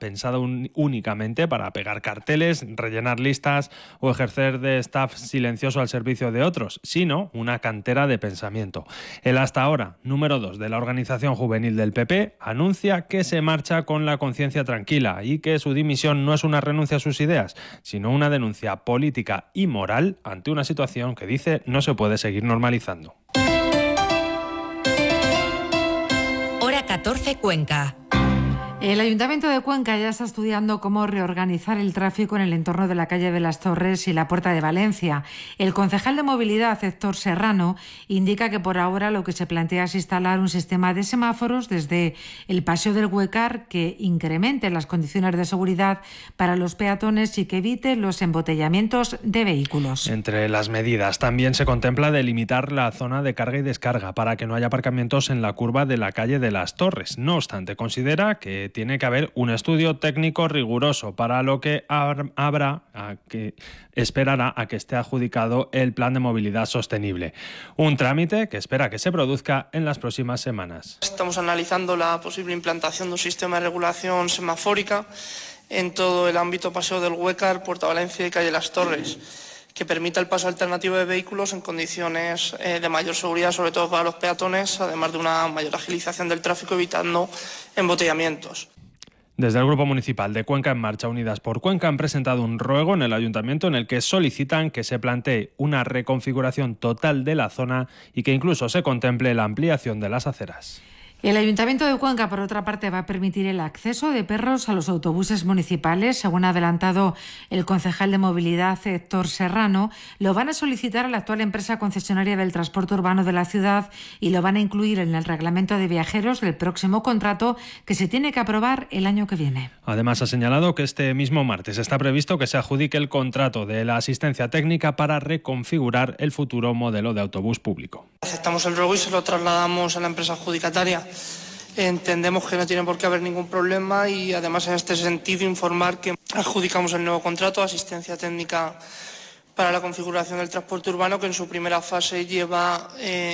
pensada únicamente para pegar carteles, rellenar listas o ejercer de staff silencioso al servicio de otros, sino una cantera de pensamiento. El hasta ahora número 2 de la organización juvenil del PP anuncia que se marcha con la conciencia tranquila y que su dimisión no es una renuncia a sus ideas, sino una denuncia política y moral ante una situación que dice no se puede seguir normalizando. Hora 14 Cuenca. El Ayuntamiento de Cuenca ya está estudiando cómo reorganizar el tráfico en el entorno de la calle de las Torres y la Puerta de Valencia. El concejal de Movilidad, Héctor Serrano, indica que por ahora lo que se plantea es instalar un sistema de semáforos desde el Paseo del Huecar que incremente las condiciones de seguridad para los peatones y que evite los embotellamientos de vehículos. Entre las medidas también se contempla delimitar la zona de carga y descarga para que no haya aparcamientos en la curva de la calle de las Torres. No obstante, considera que tiene que haber un estudio técnico riguroso, para lo que esperará a que esté adjudicado el plan de movilidad sostenible. Un trámite que espera que se produzca en las próximas semanas. Estamos analizando la posible implantación de un sistema de regulación semafórica en todo el ámbito Paseo del Huecar, Puerta Valencia y calle Las Torres, que permita el paso alternativo de vehículos en condiciones de mayor seguridad, sobre todo para los peatones, además de una mayor agilización del tráfico, evitando embotellamientos. Desde el Grupo Municipal de Cuenca en Marcha, Unidas por Cuenca, han presentado un ruego en el Ayuntamiento en el que solicitan que se plantee una reconfiguración total de la zona y que incluso se contemple la ampliación de las aceras. El Ayuntamiento de Cuenca, por otra parte, va a permitir el acceso de perros a los autobuses municipales. Según ha adelantado el concejal de Movilidad, Héctor Serrano, lo van a solicitar a la actual empresa concesionaria del transporte urbano de la ciudad y lo van a incluir en el reglamento de viajeros del próximo contrato que se tiene que aprobar el año que viene. Además, ha señalado que este mismo martes está previsto que se adjudique el contrato de la asistencia técnica para reconfigurar el futuro modelo de autobús público. Aceptamos el ruego y se lo trasladamos a la empresa adjudicataria. Entendemos que no tiene por qué haber ningún problema y además en este sentido informar que adjudicamos el nuevo contrato de asistencia técnica para la configuración del transporte urbano, que en su primera fase lleva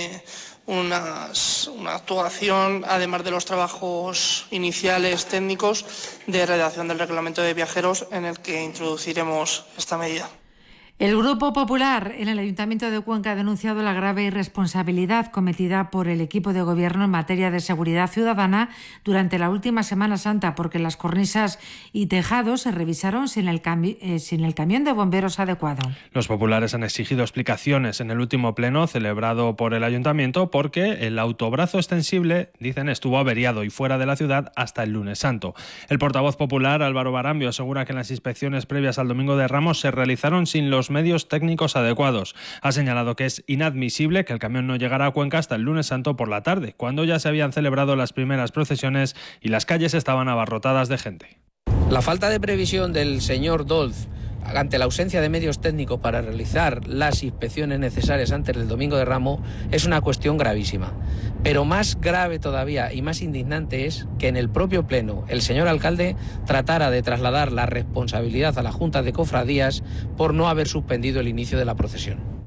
una actuación, además de los trabajos iniciales técnicos de redacción del reglamento de viajeros, en el que introduciremos esta medida. El Grupo Popular en el Ayuntamiento de Cuenca ha denunciado la grave irresponsabilidad cometida por el equipo de gobierno en materia de seguridad ciudadana durante la última Semana Santa, porque las cornisas y tejados se revisaron sin el camión de bomberos adecuado. Los populares han exigido explicaciones en el último pleno celebrado por el Ayuntamiento porque el autobrazo extensible, dicen, estuvo averiado y fuera de la ciudad hasta el lunes santo. El portavoz popular, Álvaro Barambio, asegura que las inspecciones previas al Domingo de Ramos se realizaron sin los medios técnicos adecuados. Ha señalado que es inadmisible que el camión no llegara a Cuenca hasta el lunes santo por la tarde, cuando ya se habían celebrado las primeras procesiones y las calles estaban abarrotadas de gente. La falta de previsión del señor Dolz ante la ausencia de medios técnicos para realizar las inspecciones necesarias antes del Domingo de Ramos es una cuestión gravísima. Pero más grave todavía y más indignante es que en el propio pleno el señor alcalde tratara de trasladar la responsabilidad a la Junta de Cofradías por no haber suspendido el inicio de la procesión.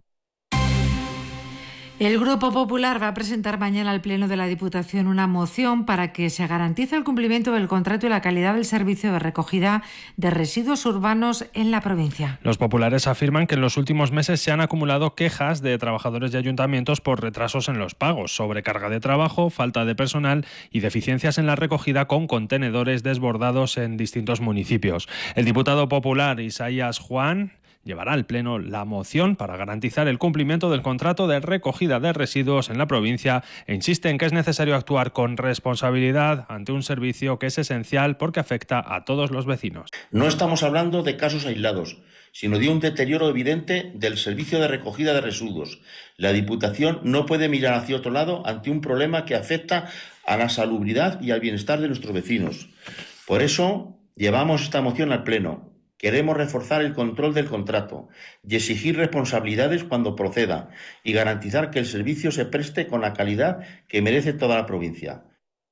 El Grupo Popular va a presentar mañana al Pleno de la Diputación una moción para que se garantice el cumplimiento del contrato y la calidad del servicio de recogida de residuos urbanos en la provincia. Los populares afirman que en los últimos meses se han acumulado quejas de trabajadores de ayuntamientos por retrasos en los pagos, sobrecarga de trabajo, falta de personal y deficiencias en la recogida con contenedores desbordados en distintos municipios. El diputado popular Isaías Juan llevará al Pleno la moción para garantizar el cumplimiento del contrato de recogida de residuos en la provincia e insiste en que es necesario actuar con responsabilidad ante un servicio que es esencial porque afecta a todos los vecinos. No estamos hablando de casos aislados, sino de un deterioro evidente del servicio de recogida de residuos. La Diputación no puede mirar hacia otro lado ante un problema que afecta a la salubridad y al bienestar de nuestros vecinos. Por eso llevamos esta moción al Pleno. Queremos reforzar el control del contrato y exigir responsabilidades cuando proceda y garantizar que el servicio se preste con la calidad que merece toda la provincia.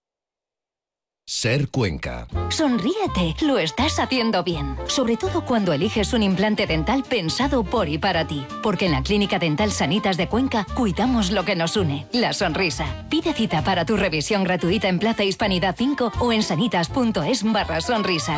Ser Cuenca. Sonríete, lo estás haciendo bien. Sobre todo cuando eliges un implante dental pensado por y para ti. Porque en la Clínica Dental Sanitas de Cuenca cuidamos lo que nos une, la sonrisa. Pide cita para tu revisión gratuita en Plaza Hispanidad 5 o en sanitas.es/sonrisa.